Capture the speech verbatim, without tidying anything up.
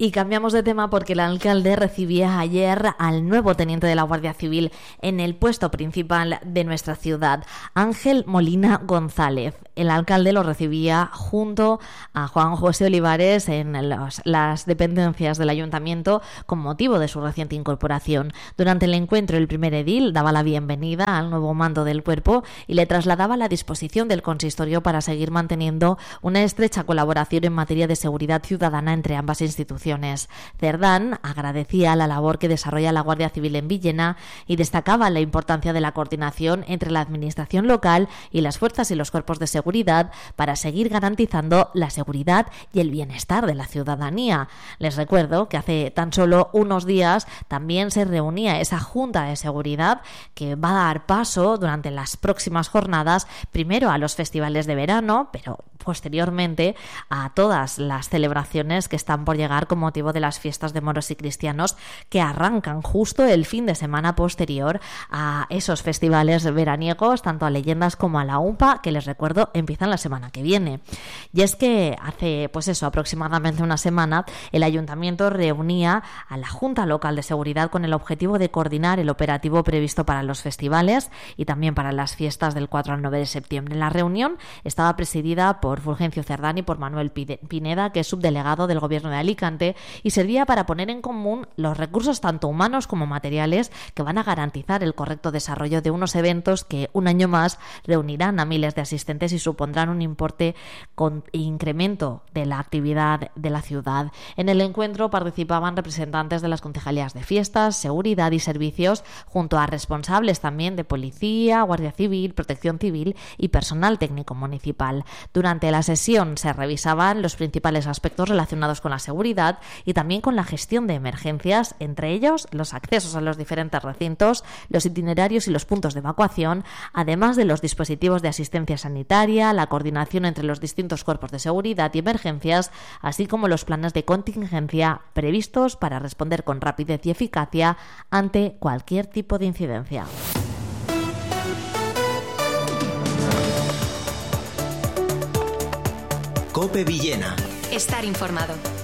Y cambiamos de tema porque el alcalde recibía ayer al nuevo teniente de la Guardia Civil en el puesto principal de nuestra ciudad, Ángel Molina González. El alcalde lo recibía junto a Juan José Olivares en los, las dependencias del ayuntamiento con motivo de su reciente incorporación. Durante el encuentro, el primer edil daba la bienvenida al nuevo mando del cuerpo y le trasladaba la disposición del consistorio para seguir manteniendo una estrecha colaboración en materia de seguridad ciudadana entre ambas instituciones. Cerdán agradecía la labor que desarrolla la Guardia Civil en Villena y destacaba la importancia de la coordinación entre la administración local y las fuerzas y los cuerpos de seguridad para seguir garantizando la seguridad y el bienestar de la ciudadanía. Les recuerdo que hace tan solo unos días también se reunía esa Junta de Seguridad que va a dar paso durante las próximas jornadas, primero a los festivales de verano, pero posteriormente a todas las celebraciones que están por llegar con motivo de las fiestas de moros y cristianos que arrancan justo el fin de semana posterior a esos festivales veraniegos, tanto a Leyendas como a la U M P A, que les recuerdo empiezan la semana que viene. Y es que hace pues eso aproximadamente una semana el ayuntamiento reunía a la Junta Local de Seguridad con el objetivo de coordinar el operativo previsto para los festivales y también para las fiestas del cuatro al nueve de septiembre. La reunión estaba presidida por por Fulgencio Cerdán y por Manuel Pineda, que es subdelegado del Gobierno de Alicante, y servía para poner en común los recursos tanto humanos como materiales que van a garantizar el correcto desarrollo de unos eventos que un año más reunirán a miles de asistentes y supondrán un importe con incremento de la actividad de la ciudad. En el encuentro participaban representantes de las concejalías de fiestas, seguridad y servicios, junto a responsables también de policía, Guardia Civil, Protección Civil y personal técnico municipal. Durante la sesión se revisaban los principales aspectos relacionados con la seguridad y también con la gestión de emergencias, entre ellos los accesos a los diferentes recintos, los itinerarios y los puntos de evacuación, además de los dispositivos de asistencia sanitaria, la coordinación entre los distintos cuerpos de seguridad y emergencias, así como los planes de contingencia previstos para responder con rapidez y eficacia ante cualquier tipo de incidencia. COPE Villena. Estar informado.